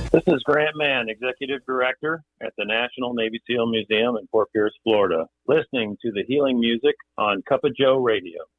This is Grant Mann, Executive Director at the National Navy SEAL Museum in Fort Pierce, Florida, listening to the healing music on Cup of Joe Radio.